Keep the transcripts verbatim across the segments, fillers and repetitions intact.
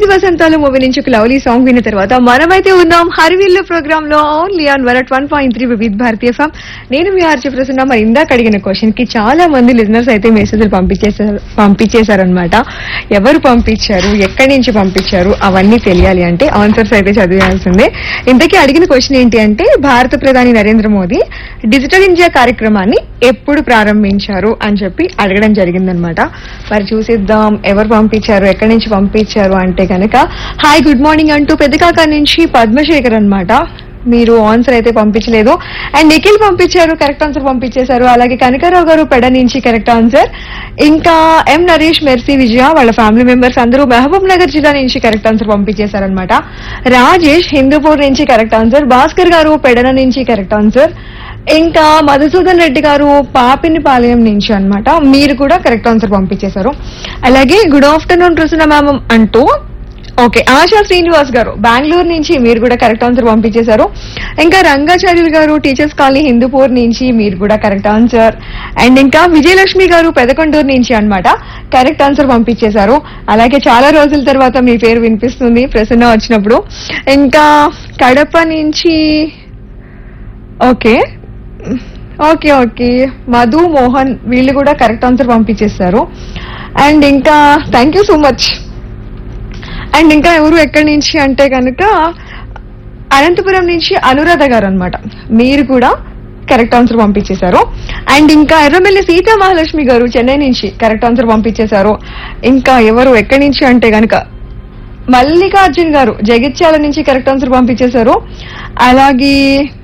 తొమ్మిది వసంతాలు మూవీ నుంచి ఒక లవ్లీ సాంగ్ విన్న తర్వాత మనమైతే ఉన్నాం హరివిల్లు ప్రోగ్రామ్ లో only on one one point three వివిధ భారతీయ ఫామ్. నేను మీ ఆర్జే ప్రసన్న. మరి ఇందాక అడిగిన క్వశ్చన్ కి చాలా మంది లిజనర్స్ అయితే మెసేజ్లు పంపించేసారు పంపించేశారనమాట. ఎవరు పంపించారు, ఎక్కడి నుంచి పంపించారు అవన్నీ తెలియాలి అంటే ఆన్సర్స్ అయితే చదివాల్సిందే. ఇంతకీ అడిగిన క్వశ్చన్ ఏంటి అంటే భారత ప్రధాని నరేంద్ర మోదీ డిజిటల్ ఇండియా కార్యక్రమాన్ని ఎప్పుడు ప్రారంభించారు అని చెప్పి అడగడం జరిగిందనమాట. మరి చూసిద్దాం ఎవరు పంపించారు, ఎక్కడి నుంచి పంపించారు అంటే కనుక హాయ్ గుడ్ మార్నింగ్ అంటూ పెద్దకాక నుంచి పద్మశేఖర్ అన్నమాట. మీరు ఆన్సర్ అయితే పంపించలేదు. అండ్ నిఖిల్ పంపించారు, కరెక్ట్ ఆన్సర్ పంపించేశారు. అలాగే కనకారావు గారు పెడ నుంచి కరెక్ట్ ఆన్సర్. ఇంకా ఎం నరేష్, మెర్సీ, విజయ వాళ్ళ ఫ్యామిలీ మెంబర్స్ అందరూ మహబూబ్ నగర్ జిల్లా నుంచి కరెక్ట్ ఆన్సర్ పంపించేశారనమాట. రాజేష్ హిందూపూర్ నుంచి కరెక్ట్ ఆన్సర్. భాస్కర్ గారు పెడన నుంచి కరెక్ట్ ఆన్సర్. ఇంకా మధుసూదన్ రెడ్డి గారు పాపినిపాలెం నుంచి అన్నమాట. మీరు కూడా కరెక్ట్ ఆన్సర్ పంపించేశారు. అలాగే గుడ్ ఆఫ్టర్నూన్ ప్రసన్న మ్యామ్ అంటూ ఓకే ఆశా శ్రీనివాస్ గారు బెంగళూరు నుంచి మీరు కూడా కరెక్ట్ ఆన్సర్ పంపించేశారు. ఇంకా రంగాచార్యులు గారు టీచర్స్ కాలనీ హిందూపూర్ నుంచి మీరు కూడా కరెక్ట్ ఆన్సర్. అండ్ ఇంకా విజయలక్ష్మి గారు పెదకొండూరు నుంచి అన్నమాట కరెక్ట్ ఆన్సర్ పంపించేశారు. అలాగే చాలా రోజుల తర్వాత మీ పేరు వినిపిస్తుంది ప్రసన్న వచ్చినప్పుడు. ఇంకా కడప నుంచి okay okay okay Madhu Mohan వీళ్ళు కూడా కరెక్ట్ ఆన్సర్ పంపించేస్తారు. అండ్ ఇంకా thank you so much. And ఇంకా ఎవరు ఎక్కడి నుంచి అంటే కనుక అనంతపురం నుంచి అనురాధ గారు అనమాట. మీరు కూడా కరెక్ట్ ఆన్సర్ పంపించేశారు. అండ్ ఇంకా ఎర్రమెల్లి సీతా మహాలక్ష్మి గారు చెన్నై నుంచి కరెక్ట్ ఆన్సర్ పంపించేశారు. ఇంకా ఎవరు ఎక్కడి నుంచి అంటే కనుక మల్లికార్జున్ గారు జగిత్యాల నుంచి కరెక్ట్ ఆన్సర్ పంపించేశారు. అలాగే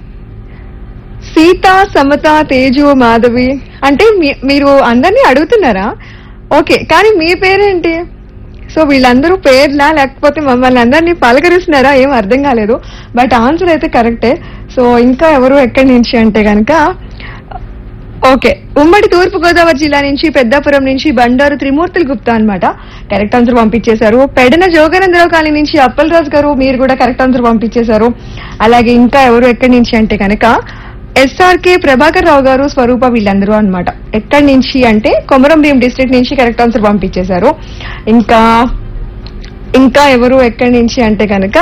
సీత, సమత, తేజు, మాధవి అంటే మీరు అందరినీ అడుగుతున్నారా? ఓకే కానీ మీ పేరేంటి? సో వీళ్ళందరూ పేర్లా లేకపోతే మమ్మల్ని అందరినీ పలకరిస్తున్నారా ఏం అర్థం కాలేదు. బట్ ఆన్సర్ అయితే కరెక్టే. సో ఇంకా ఎవరు ఎక్కడి నుంచి అంటే కనుక ఓకే ఉమ్మడి తూర్పు గోదావరి జిల్లా నుంచి పెద్దాపురం నుంచి బండారు త్రిమూర్తులు గుప్తా అనమాట కరెక్ట్ ఆన్సర్ పంపించేశారు. పెడన జోగానందరావు కాలనీ నుంచి అప్పలరాజు గారు మీరు కూడా కరెక్ట్ ఆన్సర్ పంపించేశారు. అలాగే ఇంకా ఎవరు ఎక్కడి నుంచి అంటే కనుక ఎస్ఆర్కే ప్రభాకర్ రావు గారు స్వరూప వీళ్ళందరూ అనమాట. ఎక్కడి నుంచి అంటే కొమరం భీం డిస్ట్రిక్ట్ నుంచి కరెక్ట్ ఆన్సర్ పంపించేశారు. ఇంకా ఇంకా ఎవరు ఎక్కడి నుంచి అంటే కనుక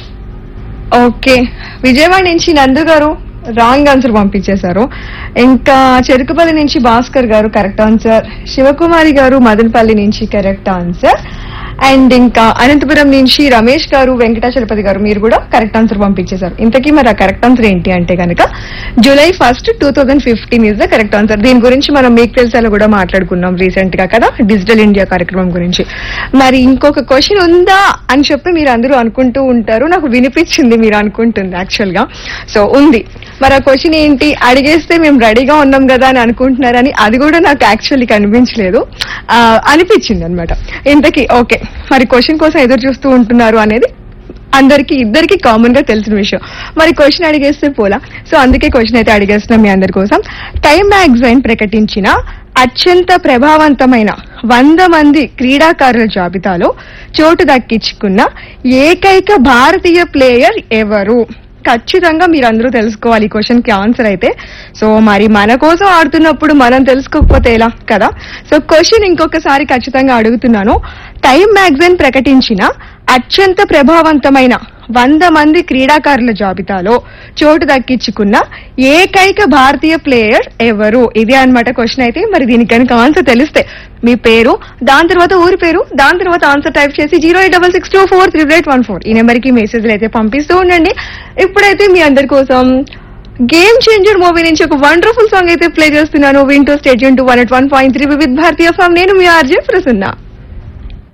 ఓకే విజయవాడ నుంచి నందు గారు రాంగ్ ఆన్సర్ పంపించేశారు. ఇంకా చెరుకుపల్లి నుంచి భాస్కర్ గారు కరెక్ట్ ఆన్సర్. శివకుమారి గారు మదనపల్లి నుంచి కరెక్ట్ ఆన్సర్. అండ్ ఇంకా అనంతపురం నుంచి రమేష్ గారు, వెంకటాచలపతి గారు మీరు కూడా కరెక్ట్ ఆన్సర్ పంపించేశారు. ఇంతకీ మరి ఆ కరెక్ట్ ఆన్సర్ ఏంటి అంటే కనుక July first two thousand fifteen is the correct answer. దీని గురించి మనం మీకు తెలిసేలా కూడా మాట్లాడుకున్నాం రీసెంట్ గా కదా డిజిటల్ ఇండియా కార్యక్రమం గురించి. మరి ఇంకొక క్వశ్చన్ ఉందా అని చెప్పి మీరు అందరూ అనుకుంటూ ఉంటారు. నాకు వినిపించింది మీరు అనుకుంటుంది యాక్చువల్ గా. సో ఉంది. మరి ఆ క్వశ్చన్ ఏంటి అడిగేస్తే మేము రెడీగా ఉన్నాం కదా అని అనుకుంటున్నారని అది కూడా నాకు యాక్చువల్లీ కనిపించలేదు, అనిపించింది అనమాట. ఇంతకీ ఓకే మరి క్వశ్చన్ కోసం ఎదురు చూస్తూ ఉంటున్నారు అనేది అందరికి ఇద్దరికి కామన్ గా తెలిసిన విషయం. మరి క్వశ్చన్ అడిగేస్తే పోలా. సో అందుకే క్వశ్చన్ అయితే అడిగేస్తున్నాం మీ అందరి కోసం. టైమ్ మ్యాగజైన్ ప్రకటించిన అత్యంత ప్రభావవంతమైన వంద మంది క్రీడాకారుల జాబితాలో చోటు దక్కించుకున్న ఏకైక భారతీయ ప్లేయర్ ఎవరు? ఖచ్చితంగా మీరు అందరూ తెలుసుకోవాలి ఈ క్వశ్చన్ కి ఆన్సర్ అయితే. సో మరి మన కోసం ఆడుతున్నప్పుడు మనం తెలుసుకోకపోతే ఎలా కదా. సో క్వశ్చన్ ఇంకొకసారి ఖచ్చితంగా అడుగుతున్నాను. టైమ్ మ్యాగజైన్ ప్రకటించిన అత్యంత ప్రభావవంతమైన వంద మంది క్రీడాకారుల జాబితాలో చోటు దక్కించుకున్న ఏకైక భారతీయ ప్లేయర్ ఎవరు? ఇదే అన్నమాట క్వశ్చన్ అయితే. మరి దీనికి కనుక ఆన్సర్ తెలిస్తే మీ పేరు, దాని తర్వాత ఊరి పేరు, దాని తర్వాత ఆన్సర్ టైప్ చేసి zero eight double six two four triple eight one four ఈ నెంబర్ కి మెసేజ్లు అయితే పంపిస్తూ ఉండండి. ఇప్పుడైతే మీ అందరి కోసం గేమ్ చేంజర్ మూవీ నుంచి ఒక వండర్ఫుల్ సాంగ్ అయితే ప్లే చేస్తున్నాను. వింటూ state Yoon to one at one point three with Bharatiya form. నేను మీ ఆర్జే ప్రసన్న.